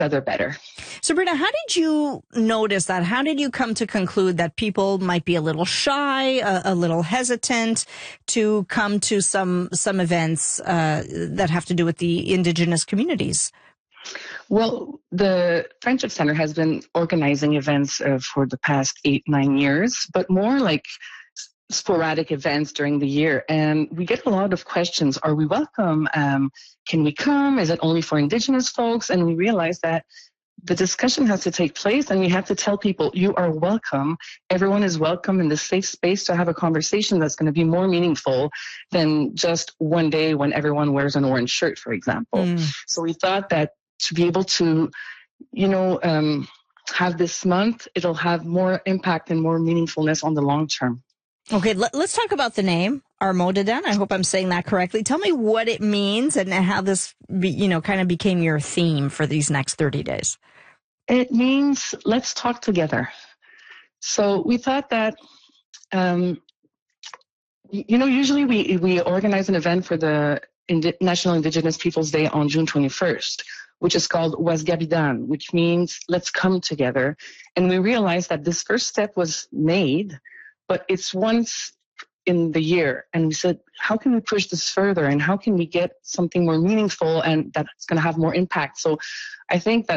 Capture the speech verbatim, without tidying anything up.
other better. Sabrina, how did you notice that? How did you come to conclude that people might be a little shy, a, a little hesitant to come to some some events uh, that have to do with the Indigenous communities? Well, the Friendship Center has been organizing events uh, for the past eight, nine years, but more like sporadic events during the year. And we get a lot of questions. Are we welcome? Um, can we come? Is it only for Indigenous folks? And we realize that the discussion has to take place, and we have to tell people, you are welcome. Everyone is welcome in this safe space to have a conversation that's going to be more meaningful than just one day when everyone wears an orange shirt, for example. Mm. So we thought that to be able to, you know, um, have this month, it'll have more impact and more meaningfulness on the long term. Okay, let, let's talk about the name, Armodadin. I hope I'm saying that correctly. Tell me what it means and how this, be, you know, kind of became your theme for these next thirty days. It means let's talk together. So we thought that, um, you know, usually we, we organize an event for the Indi- National Indigenous Peoples Day on June twenty-first, which is called Wasgabidan, which means let's come together. And we realized that this first step was made, but it's once in the year. And we said, how can we push this further? And how can we get something more meaningful and that's going to have more impact? So I think that